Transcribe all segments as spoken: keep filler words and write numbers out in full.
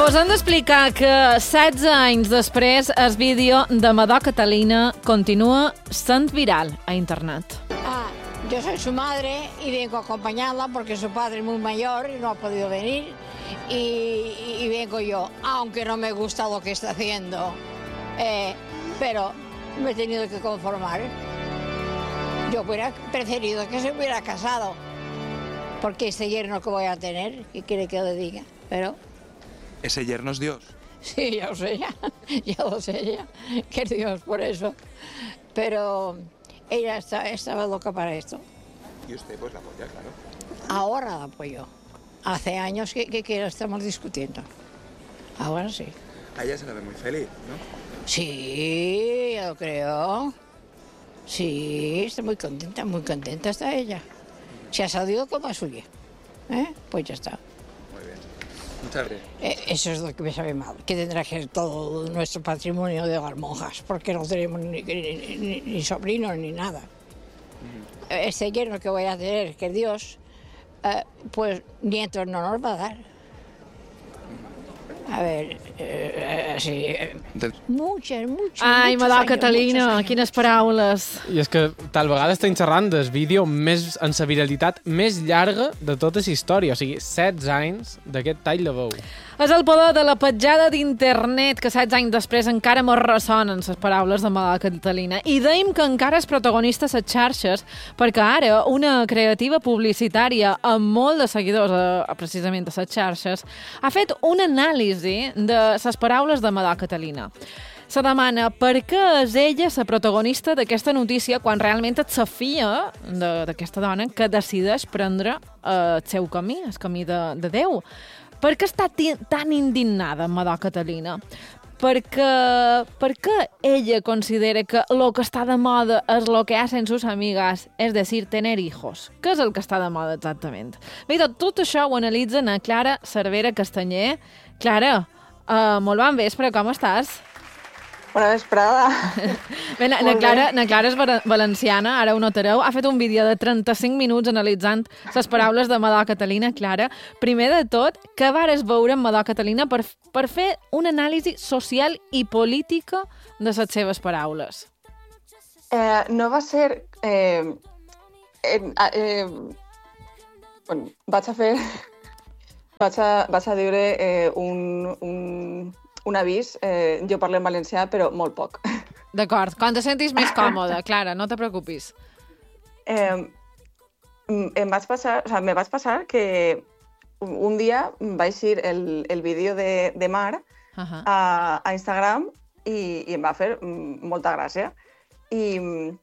Vos hem d'explicar que setze anys després el vídeo de Madó Catalina continua sent viral a internet. Ah, yo soy su madre y vengo a acompañarla porque su padre es muy mayor y no ha podido venir y, y vengo yo, aunque no me gusta lo que está haciendo, eh, pero me he tenido que conformar. Yo hubiera preferido que se hubiera casado, porque este yerno que voy a tener, ¿qué quiere que le diga? Pero... ¿Ese yerno es Dios? Sí, ya lo sé, ya, ya lo sé, ya, que es Dios por eso. Pero ella está, estaba loca para esto. Y usted pues la apoya, claro. Ahora la apoyo. Hace años que, que, que lo estamos discutiendo. Ahora sí. A ella se la ve muy feliz, ¿no? Sí, yo creo. Sí, está muy contenta, muy contenta está ella. Se ha salido con la suya. ¿Eh? Pues ya está. Muy bien. Muchas gracias. Eh, eso es lo que me sabe mal, que tendrá que ser todo nuestro patrimonio de las monjas, porque no tenemos ni, ni, ni, ni sobrinos ni nada. Uh-huh. Este yerno que voy a tener, que Dios, eh, pues nietos no nos va a dar. A ver, eh, sí, eh, muchas, muchas, Ai, Madó años, Catalina, quines paraules. I és que tal vegada estem xerrant del vídeo més, en la viralitat més llarga de tota la història, o sigui, setze anys d'aquest tall de veu. És el poder de la petjada d'internet que setze anys després encara mos ressonen les paraules de Madó Catalina. I dèiem que encara és protagonista a les xarxes perquè ara una creativa publicitària amb molt de seguidors a, precisament a les xarxes ha fet una anàlisi de les paraules de Madó Catalina. Se demana per què és ella la protagonista d'aquesta notícia quan realment és la filla d'aquesta dona que decideix prendre el seu camí, el camí de, de Déu. Per què està tan indignada Madó Catalina? Perquè, perquè ella considera que el que està de moda és el que hacen sus amigas, és decir, tener hijos. Què és el que està de moda exactament? Bé, tot, tot això ho analitzen a Clara Cervera Castanyer. Clara, uh, molt bon vespre, com estàs? Bona vesprada. Bé, na, na, Clara, na Clara és valenciana, ara ho notareu. Ha fet un vídeo de trenta-cinc minuts analitzant les paraules de Madó Catalina. Clara, primer de tot, què vares veure en Madó Catalina per, per fer una anàlisi social i política de les seves paraules? Eh, no va ser... Eh, eh, eh, bueno, vaig a fer... vaig a, vaig a dir eh, un... un un avís, eh, jo parlo en valencià, però molt poc. D'acord, quan te sentis més còmoda, Clara, no te preocupis. Eh, em vaig passar, o sea, me vaig passar que un dia va eixir el, el vídeo de, de Mar uh-huh. a, a Instagram i, i em va fer molta gràcia. I,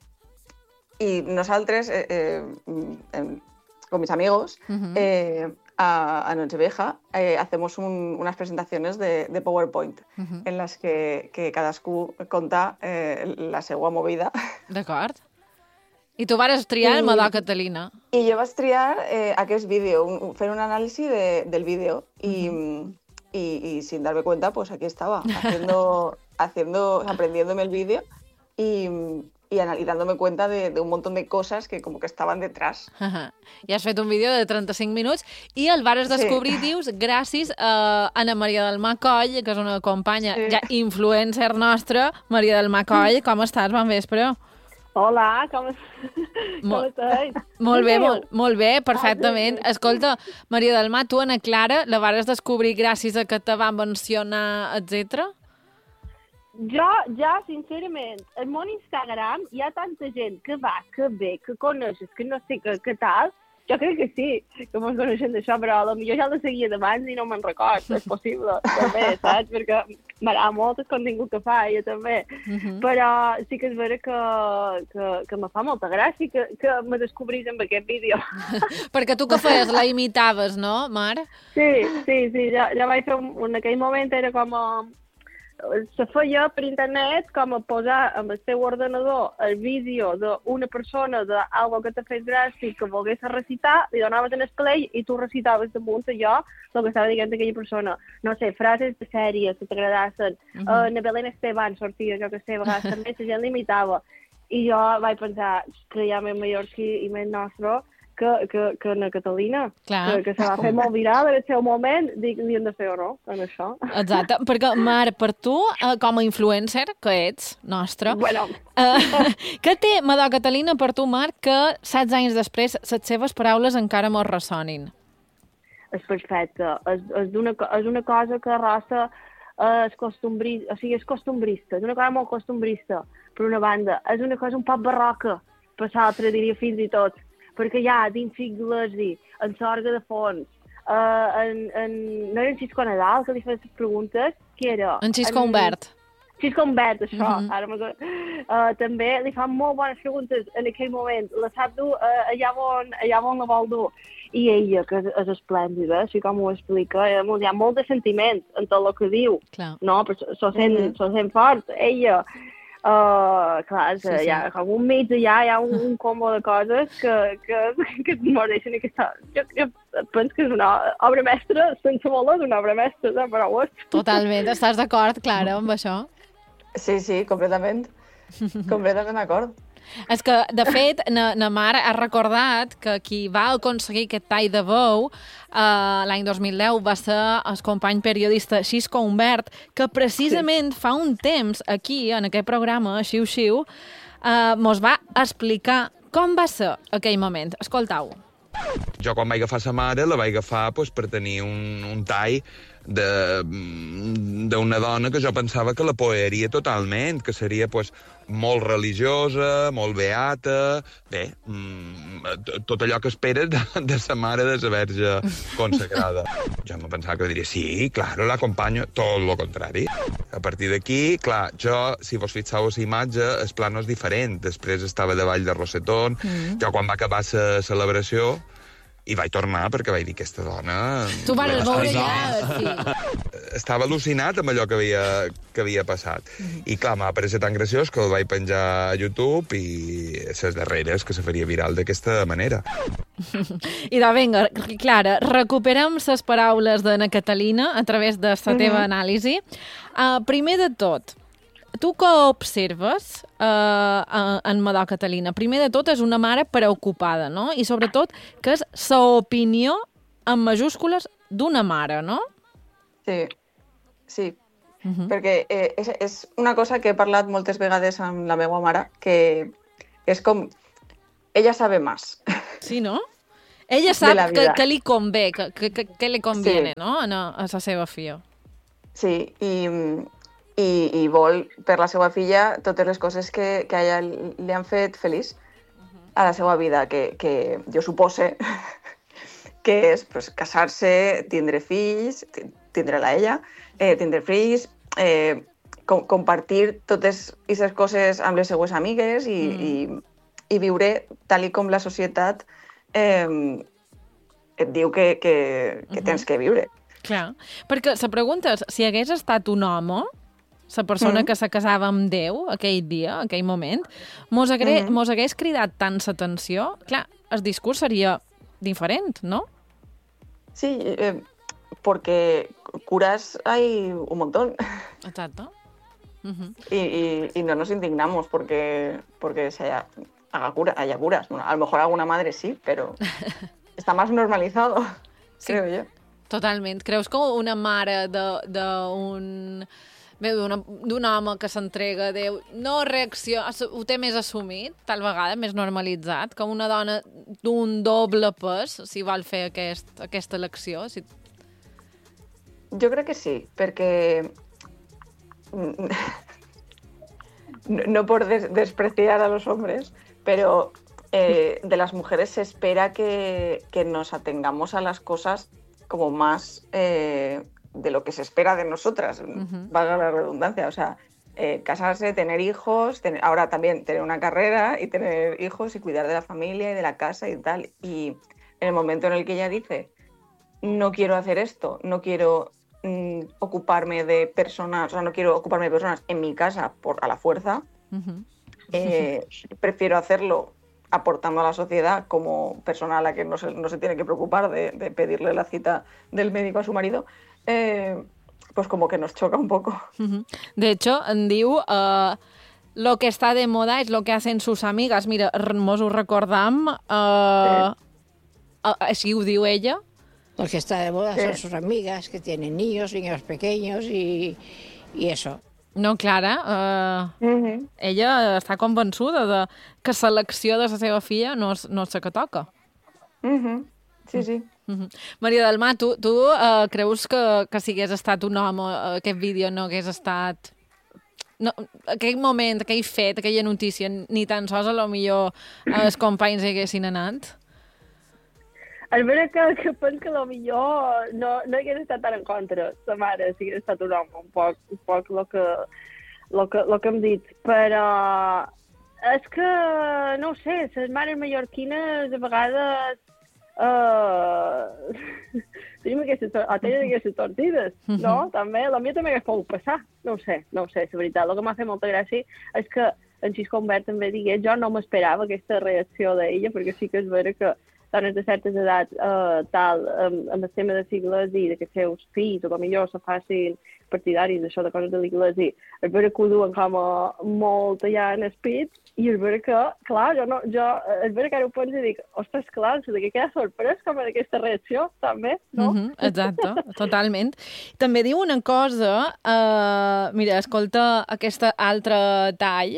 i nosaltres, eh, eh, con mis amigos, uh-huh. eh, A, a Nochevieja eh, hacemos un, unas presentaciones de, de PowerPoint uh-huh. en las que, que cadascú conta eh, la seva movida. D'acord. I tu vares triar I, Madó Catalina. I jo vaig triar eh, aquest vídeo, un, fer un anàlisi de, del vídeo i, uh-huh. y, y sin darme cuenta, pues aquí estaba, haciendo, haciendo, aprendiéndome el vídeo y... y, y dándome cuenta de, de un montón de cosas que como que estaban detrás. Uh-huh. I has fet un vídeo de trenta-cinc minuts i el vares descobrir, sí. dius, gràcies a Anna Maria del Mar Coll, que és una companya sí. ja influencer nostra. Maria del Mar Coll, com estàs? Bon vespre. Hola, com, com estàs? Molt bé, molt, molt bé, perfectament. Escolta, Maria del Mar, tu, Ana Clara, la vares descobrir gràcies a que te va mencionar, etcètera? Jo, ja, sincerament, al mon Instagram hi ha tanta gent que va, que ve, que coneixes, que no sé què, que tal. Jo crec que sí, que mos coneixem d'això, però potser ja la seguia d'abans i no me'n record, és possible, també, saps? Perquè m'agrada molt el contingut que fa, jo també. Uh-huh. Però sí que és vera que, que, que me fa molta gràcia que, que me descobrís amb aquest vídeo. Perquè tu que feies, la imitaves, no, Mar? Sí, sí, sí, ja, ja vaig fer un, en aquell moment era com... A, se feia per internet com a posar amb el seu ordenador el vídeo d'una persona d'algo que t'ha fet gràcia que volgués recitar, li donaves en el play i tu recitaves damunt allò el que estava dient aquella persona. No sé, frases de sèrie que t'agradassin. Uh-huh. uh, na Belén Esteban sortia, jo que sé, a vegades també la gent l'imitava. I jo vaig pensar, que hi ha més mallorquí i més nostre que, que, que na Catalina, Clar. que, que se va fer molt viral en el seu moment, dic, li hem de fer honor en això. Exacte, perquè, Mar, per tu, eh, com a influencer que ets, nostre, Bueno. eh, què té Madò Catalina per tu, Mar, que setze anys després les seves paraules encara mos ressonin? És perfecte. És, és, una, és una cosa que arrasa és costumbrista, o sigui, és costumbrista, és una cosa molt costumbrista, per una banda. És una cosa un poc barroca, per l'altre diria fins i tot, perquè hi ha dins Iglesi, en Sorga de Fons, uh, en, en, no era en Xisco Nadal, que li feia les preguntes, qui era? En Xisco Humbert. Xisco Humbert, això, Mm -hmm. ara m'acordo. Uh, també li fan molt bones preguntes en aquell moment, la sap dur uh, allà, on, allà on la vol dur. I ella, que és, és esplèndida, així com ho explica, hi ha molt de sentiments en tot el que diu, Clar. no? Però s'ho sent, mm -hmm. sent fort, ella. Uh, clar, sí, sí. Hi ha com un mig allà, hi ha un, un combo de coses que, que, que et mordeixen aquesta... Jo, jo penso que és una obra mestra, sense voler, és una obra mestra de paraules. Totalment, estàs d'acord, Clara, amb això? Sí, sí, completament. Completament d'acord. És que, de fet, na, na Mar ha recordat que qui va aconseguir aquest tall de veu eh, l'any dos mil deu va ser el company periodista Xisco Humbert, que precisament sí. fa un temps aquí, en aquest programa, Xiu Xiu, eh, mos va explicar com va ser aquell moment. Escoltau. Jo quan vaig agafar sa mare la vaig agafar pues, per tenir un, un tall d'una dona que jo pensava que la poeria totalment, que seria pues, molt religiosa, molt beata, bé, tot allò que esperes de, de sa mare de sa verge consagrada. Jo me pensava que diria, sí, claro, l'acompanyo, tot el contrari. A partir d'aquí, clar, jo, si vos fixeu a la imatge, el plano és diferent. Després estava davall de Rosetón, mm. jo quan va acabar la celebració, i vaig tornar perquè vaig dir, aquesta dona... Tu vas veure ja, sí. Estava al·lucinat amb allò que havia, que havia passat. Mm-hmm. I clar, m'ha paregut tan graciós que el vaig penjar a YouTube i les darreres que se faria viral d'aquesta manera. I de vinga, Clara, recuperem les paraules d'Anna Catalina a través de la mm-hmm. teva anàlisi. Uh, primer de tot, tu que observes uh, en Madò Catalina? Primer de tot, és una mare preocupada, no? I sobretot que és l'opinió en majúscules d'una mare, no? Sí, sí. Uh-huh. Perquè eh, és, és una cosa que he parlat moltes vegades amb la meva mare, que és com... Ella sabe más. Sí, no? Ella sap que, que li convé, que, que, que li conviene, sí. No? A, a la seva filla. Sí, i... I, i vol per la seva filla totes les coses que, que a ella li han fet feliç a la seva vida, que, que jo supose que és pues, casar-se, tindre fills, tindre-la ella, eh, tindre fills, eh, com, compartir totes aquestes coses amb les seues amigues i, mm. i, i viure tal i com la societat eh, et diu que, que, que tens que viure. Clar, perquè la pregunta és, si hagués estat un home, la persona mm. que se casava amb Déu aquell dia, aquell moment, mos, hagués, mm. mos hagués cridat tant l'atenció, clar, el discurs seria diferent, ¿no? Sí, eh, porque curas hay un montón. Exacto. Uh-huh. y, y, y no nos indignamos porque, porque se haya, haga cura, haya curas. Bueno, a lo mejor alguna madre sí, pero está más normalizado, sí, creo yo. Totalment. Creus que una mare d'un... d'un home que s'entrega a Déu no reacciona, ho té més assumit, tal vegada, més normalitzat, que una dona d'un doble pes, si vol fer aquest, aquesta elecció? Si... Jo crec que sí, perquè no, no por des despreciar a los hombres, pero eh, de las mujeres se espera que, que nos atengamos a las cosas como más... Eh, de lo que se espera de nosotras, uh-huh. valga la redundancia, o sea, eh, casarse, tener hijos, tener, ahora también tener una carrera y tener hijos y cuidar de la familia y de la casa y tal. Y en el momento en el que ella dice, no quiero hacer esto, no quiero mm, ocuparme de personas, o sea, no quiero ocuparme de personas en mi casa por, a la fuerza, uh-huh. eh, prefiero hacerlo aportando a la sociedad como persona a la que no se, no se tiene que preocupar de, de pedirle la cita del médico a su marido, Eh, pues como que nos choca un poco. Uh-huh. De hecho, en diu uh, lo que está de moda es lo que hacen sus amigas. Mira, mos ho recordam uh, sí. així ho diu ella. Los que está de moda son sus amigas, que tienen niños, niños pequeños y, y eso. No, Clara, uh, mm-hmm. ella està convençuda de que l'elecció de la seva filla no és, no és la que toca. Mm-hmm. Sí, sí. Mm-hmm. Maria del Mar, tu, tu uh, creus que, que si hagués estat un home, uh, aquest vídeo no hagués estat... No, aquell moment, aquell fet, aquella notícia, ni tan sols a lo millor els companys haguessin anat? És veritat que, que penso que potser no, no hagués estat tan en contra la mare si hagués estat un home, un poc, un poc el que, lo que, lo que hem dit, però és que, no ho sé, les mares mallorquines a vegades uh, tenim aquestes, o tenen aquestes tortides, no? També, la meva també hagués pogut passar, no ho sé, no ho sé, la veritat. El que m'ha fet molta gràcia és que en Xisco Humbert també digué, jo no m'esperava aquesta reacció d'ella, perquè sí que és vera que dones de certes edats, uh, tal, um, amb el tema de l'Iglesi i que els seus fills, o millor se facin partidaris d'això de coses de l'Iglesi, és vera que ho duen com a molt allà en espit, i és vera que, clar, jo, no, jo és vera que ara ho penso i dic, ostres, clar, de que queda sorprès com d'aquesta reacció, també, no? Mm-hmm, exacte, totalment. També diu una cosa, uh, mira, escolta aquesta altra tall.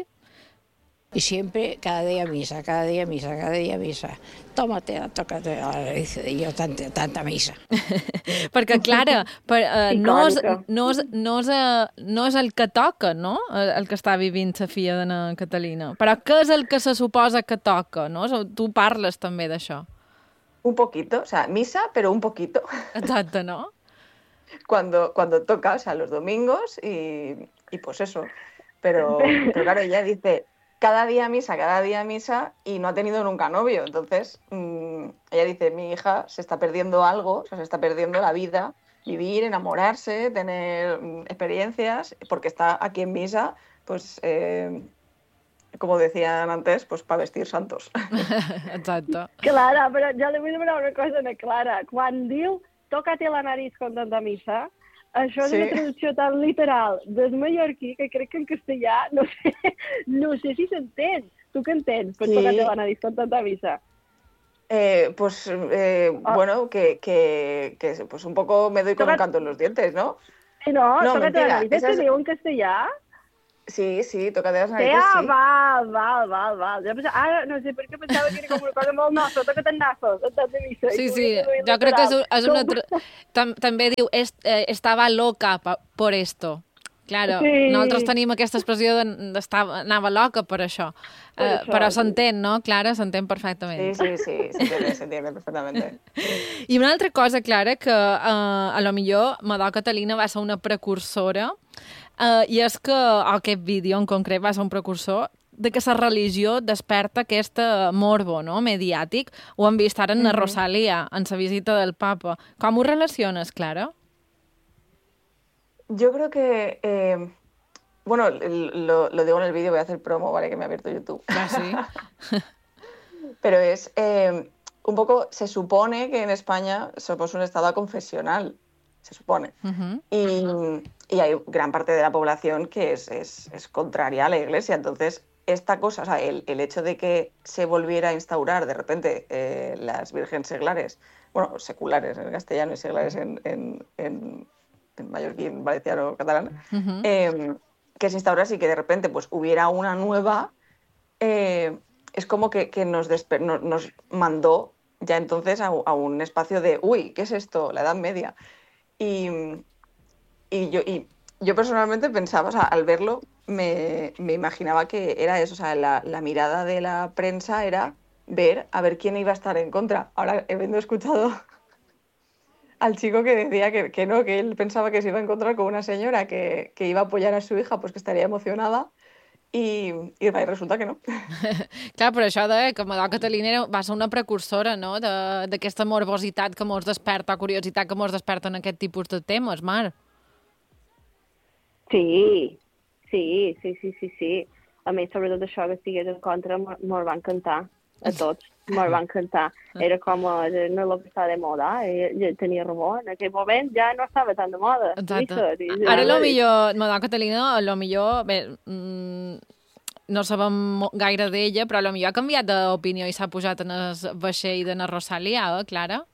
Y siempre, cada día misa, cada día misa, cada día misa. Tómate, tócate, dice yo, tanta, tanta misa. Perquè, Clara, per, uh, no, és, no, és, no, és, uh, no és el que toca, no?, el que està vivint la filla d'Anna Catalina. Però què és el que se suposa que toca, no? Tu parles també d'això. Un poquito, o sea, misa, pero un poquito. Exacte, ¿no? Cuando, cuando toca, o sea, los domingos y, y pues eso. Pero, pero claro, ella dice... cada día misa, cada día misa, y no ha tenido nunca novio. Entonces, mmm, ella dice, mi hija se está perdiendo algo, o sea, se está perdiendo la vida, vivir, enamorarse, tener mmm, experiencias, porque está aquí en misa, pues, eh, como decían antes, pues para vestir santos. Exacto. Clara, però jo li vull demanar una cosa a Clara. Quan diu, tócate la nariz con tanta misa, això és sí. Una traducció tan literal del mallorquí que crec que en castellà no sé, no sé si s'entén. Tu què entens per sí. Tócate la nariz con tanta misa? Eh, pues, eh, oh. bueno, que, que, que pues un poco me doy con Tócate... un canto en los dientes, ¿no? Sí, no, no tócate la nariz, ¿se diu en castellà? Sí, sí, tócate las narices, sí. sí. Val, val, val, val. Jo pensava, ara no sé per què pensava que era com una cosa molt nostra, tócate el naso, de missa. Sí, sí, jo crec que és, és una... Tam, també diu, est, eh, estava loca por esto. Claro, sí. Nosaltres tenim aquesta expressió d'anava de, loca per això. Per uh, això però s'entén, no, Clara? S'entén perfectament. Sí, sí, sí, s'entén, s'entén perfectament. I una altra cosa, Clara, que uh, a lo millor Madò Catalina va ser una precursora, uh, i és que aquest vídeo en concret va ser un precursor de que la religió desperta aquest morbo, no?, mediàtic. Ho hem vist ara en mm-hmm. Rosalía, en la visita del papa. Com ho relaciones, Clara? Yo creo que, eh, bueno, lo, lo digo en el vídeo, voy a hacer promo, ¿vale?, que me ha abierto YouTube. Ah, sí. Pero es, eh, un poco, se supone que en España somos un estado confesional, se supone. Uh-huh. Y, y hay gran parte de la población que es, es, es contraria a la Iglesia. Entonces, esta cosa, o sea, el, el hecho de que se volviera a instaurar de repente eh, las virgen seglares, bueno, seculares en castellano y seglares en... en, en en mallorquí, en valenciano, catalán, uh-huh. eh, que se instaurase y que de repente pues, hubiera una nueva, eh, es como que, que nos, desper- no, nos mandó ya entonces a, a un espacio de, uy, ¿qué es esto? La Edad Media. Y, y, yo, y yo personalmente pensaba, o sea, al verlo, me, me imaginaba que era eso, o sea, la, la mirada de la prensa era ver a ver quién iba a estar en contra. Ahora, habiendo escuchado al chico que decía que, que no, que él pensaba que se iba a encontrar con una señora que, que iba a apoyar a su hija, pues que estaria emocionada, i, i resulta que no. Clar, però això de que Madò Catalina va ser una precursora, no?, d'aquesta morbositat que mos desperta, curiositat que mos desperta en aquest tipus de temes, Mar. Sí, sí, sí, sí, sí, sí. A més, sobretot això que estigués en contra, mos va encantar a tots. Me'l van cantar. Era com a, no el que estava de moda, eh? Tenia raó. En aquell moment ja no estava tan de moda. Exacte. Ara, lo millor, Madò Catalina, lo millor, bé, mmm, no sabem gaire d'ella, però potser ha canviat d'opinió i s'ha posat en el vaixell de la Rosalía, ¿eh, Clara?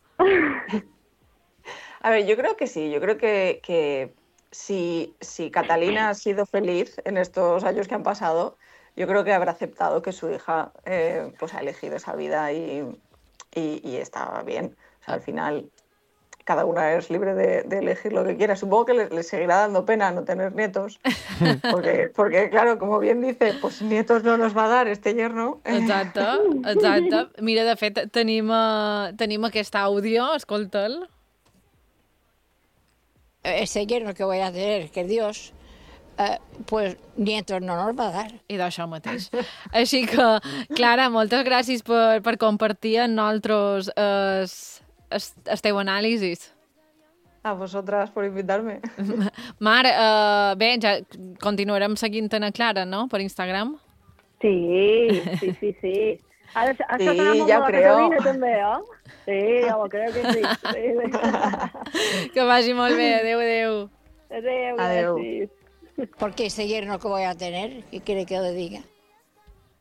A ver, yo creo que sí, yo creo que, que si, si Catalina ha sido feliz en estos años que han pasado, yo creo que habrá aceptado que su hija eh, pues ha elegido esa vida y, y, y está bien. O sea, al final, cada una es libre de, de elegir lo que quiera. Supongo que les, les seguirá dando pena no tener nietos, porque, porque, claro, como bien dice, pues nietos no nos va a dar este yerno. Exacte, exacte. Mira, de fet, tenim, uh, tenim aquest àudio, escolta'l. Este yerno que voy a tener, que Dios... Uh, pues nietos no nos va a dar. I d'això mateix. Així que, Clara, moltes gràcies per, per compartir amb nosaltres el, el, el teu anàlisis. A vosotras por invitarme. Mar, uh, bé, ja continuarem seguint a Clara, no?, per Instagram. Sí, sí, sí, sí. Ara, això sí, serà molt ja de la creo. Catalina, també, eh? Sí, ja ho crec que sí. sí. Que vagi molt bé. Adéu, adéu. Adéu, Adéu. gràcies. Porque este yerno que voy a tener, ¿qué quiere que le diga?